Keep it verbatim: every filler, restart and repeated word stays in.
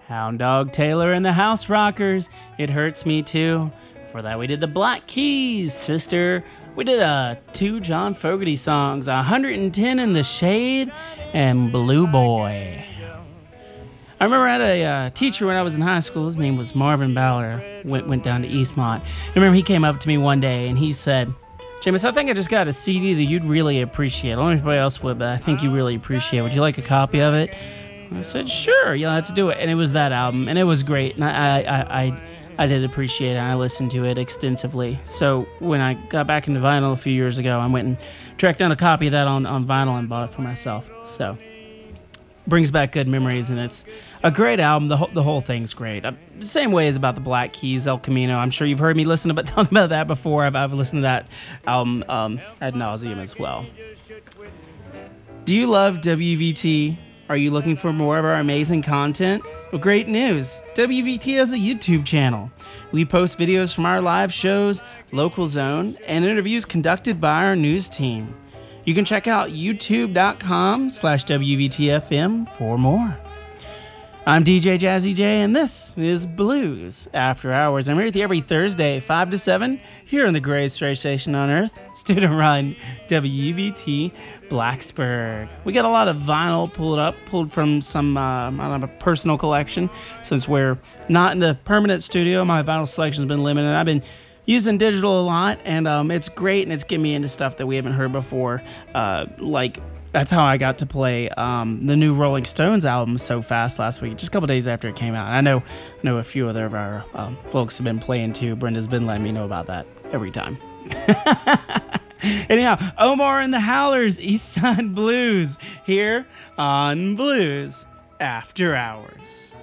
Hound Dog Taylor and the House Rockers, It Hurts Me Too. For that, we did the Black Keys, Sister. We did uh, two John Fogerty songs, one hundred ten in the Shade and Blue Boy. I remember I had a uh, teacher when I was in high school. His name was Marvin Ballard. Went went down to Eastmont. I remember he came up to me one day and he said, "Jameis, I think I just got a C D that you'd really appreciate. I don't know if anybody else would, but I think you really appreciate. Would you like a copy of it?" I said, "Sure, yeah, let's do it." And it was that album, and it was great. And I, I, I, I did appreciate it. And I listened to it extensively. So when I got back into vinyl a few years ago, I went and tracked down a copy of that on, on vinyl and bought it for myself. So brings back good memories, and it's a great album. The whole the whole thing's great. Uh, the same way as about the Black Keys, El Camino. I'm sure you've heard me listen to talk about that before. I've, I've listened to that album um, ad nauseum as well. Do you love W V T? Are you looking for more of our amazing content? Well, great news. W V T has a YouTube channel. We post videos from our live shows, Local Zone, and interviews conducted by our news team. You can check out youtube.com slash WVTFM for more. I'm D J Jazzy J, and this is Blues After Hours. I'm here with you every Thursday, five to seven, here on the greatest radio station on earth, student-run W V T Blacksburg. We got a lot of vinyl pulled up, pulled from some uh, I don't know, a personal collection. Since we're not in the permanent studio, my vinyl selection's been limited. I've been using digital a lot, and um, it's great, and it's getting me into stuff that we haven't heard before, uh, like... That's how I got to play um, the new Rolling Stones album so fast last week, just a couple days after it came out. I know, I know a few other of our um, folks have been playing too. Brenda's been letting me know about that every time. Anyhow, Omar and the Howlers, East Side Blues, here on Blues After Hours.